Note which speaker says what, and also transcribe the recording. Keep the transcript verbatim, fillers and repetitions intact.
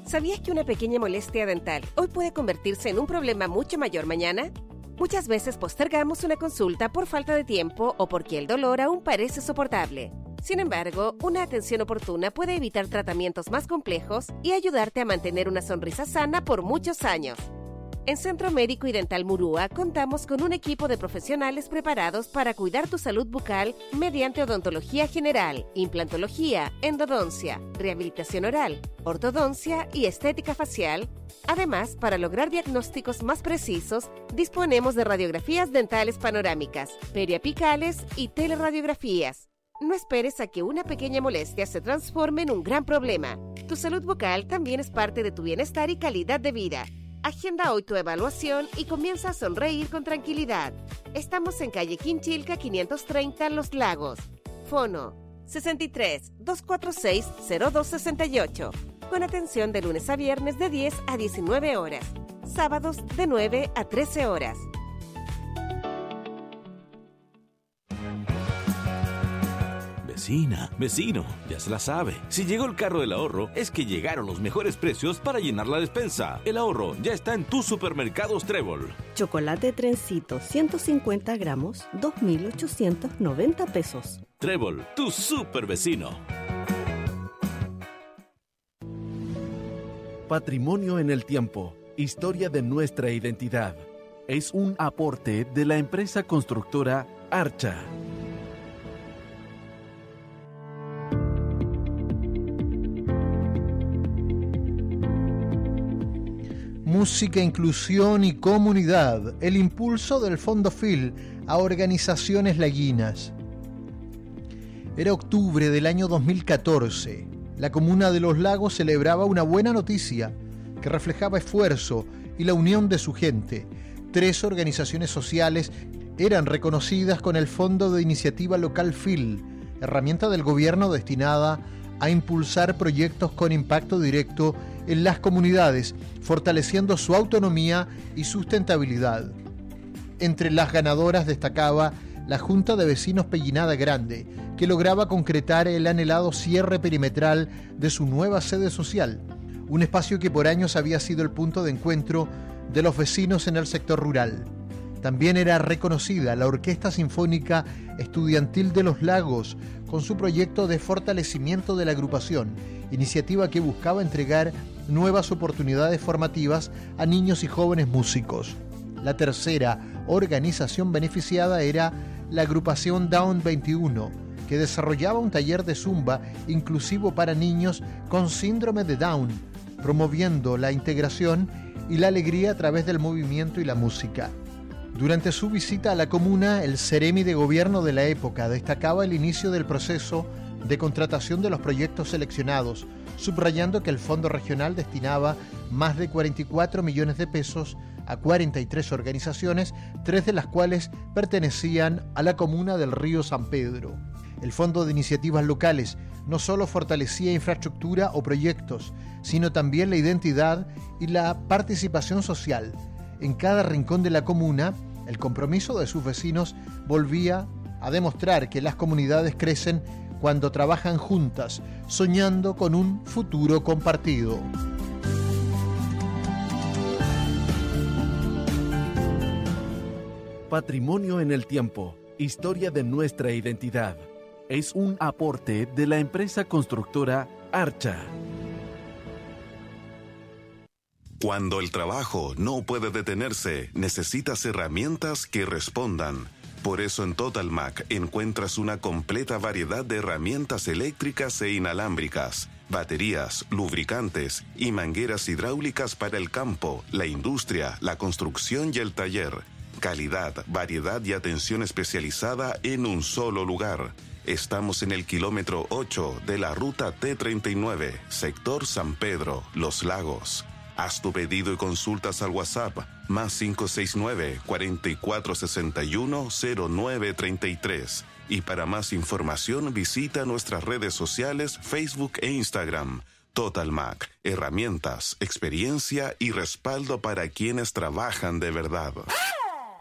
Speaker 1: ¿Sabías que una pequeña molestia dental hoy puede convertirse en un problema mucho mayor mañana? Muchas veces postergamos una consulta por falta de tiempo o porque el dolor aún parece soportable. Sin embargo, una atención oportuna puede evitar tratamientos más complejos y ayudarte a mantener una sonrisa sana por muchos años. En Centro Médico y Dental Murúa contamos con un equipo de profesionales preparados para cuidar tu salud bucal mediante odontología general, implantología, endodoncia, rehabilitación oral, ortodoncia y estética facial. Además, para lograr diagnósticos más precisos, disponemos de radiografías dentales panorámicas, periapicales y teleradiografías. No esperes a que una pequeña molestia se transforme en un gran problema. Tu salud bucal también es parte de tu bienestar y calidad de vida. Agenda hoy tu evaluación y comienza a sonreír con tranquilidad. Estamos en calle Quinchilca quinientos treinta, Los Lagos. Fono sesenta y tres, doscientos cuarenta y seis, cero dos sesenta y ocho. Con atención de lunes a viernes de diez a diecinueve horas. Sábados de nueve a trece horas.
Speaker 2: Vecina, vecino, ya se la sabe. Si llegó el carro del ahorro, es que llegaron los mejores precios para llenar la despensa. El ahorro ya está en tus supermercados Trébol.
Speaker 3: Chocolate Trencito, ciento cincuenta gramos, dos mil ochocientos noventa pesos.
Speaker 2: Trébol, tu super vecino.
Speaker 4: Patrimonio en el tiempo. Historia de nuestra identidad. Es un aporte de la empresa constructora Archa.
Speaker 5: Música, inclusión y comunidad. El impulso del Fondo Phil a organizaciones laguinas. Era octubre del año dos mil catorce. La comuna de Los Lagos celebraba una buena noticia que reflejaba esfuerzo y la unión de su gente. Tres organizaciones sociales eran reconocidas con el Fondo de Iniciativa Local Phil, herramienta del gobierno destinada a impulsar proyectos con impacto directo en las comunidades, fortaleciendo su autonomía y sustentabilidad. Entre las ganadoras destacaba la Junta de Vecinos Pellinada Grande, que lograba concretar el anhelado cierre perimetral de su nueva sede social, un espacio que por años había sido el punto de encuentro de los vecinos en el sector rural. También era reconocida la Orquesta Sinfónica Estudiantil de Los Lagos, con su proyecto de fortalecimiento de la agrupación, iniciativa que buscaba entregar nuevas oportunidades formativas a niños y jóvenes músicos. La tercera organización beneficiada era la agrupación Down veintiuno, que desarrollaba un taller de zumba inclusivo para niños con síndrome de Down, promoviendo la integración y la alegría a través del movimiento y la música. Durante su visita a la comuna, el Ceremi de Gobierno de la época destacaba el inicio del proceso de contratación de los proyectos seleccionados, subrayando que el Fondo Regional destinaba más de cuarenta y cuatro millones de pesos a cuarenta y tres organizaciones, tres de las cuales pertenecían a la comuna del Río San Pedro. El Fondo de Iniciativas Locales no solo fortalecía infraestructura o proyectos, sino también la identidad y la participación social. En cada rincón de la comuna, el compromiso de sus vecinos volvía a demostrar que las comunidades crecen cuando trabajan juntas, soñando con un futuro compartido.
Speaker 4: Patrimonio en el tiempo. Historia de nuestra identidad. Es un aporte de la empresa constructora Archa.
Speaker 6: Cuando el trabajo no puede detenerse, necesitas herramientas que respondan. Por eso en Total Mac encuentras una completa variedad de herramientas eléctricas e inalámbricas, baterías, lubricantes y mangueras hidráulicas para el campo, la industria, la construcción y el taller. Calidad, variedad y atención especializada en un solo lugar. Estamos en el kilómetro ocho de la ruta T treinta y nueve, sector San Pedro, Los Lagos. Haz tu pedido y consultas al WhatsApp más cinco seis nueve, cuatro cuatro seis uno, cero nueve tres tres. Y para más información visita nuestras redes sociales Facebook e Instagram. Total Mac, herramientas, experiencia y respaldo para quienes trabajan de verdad.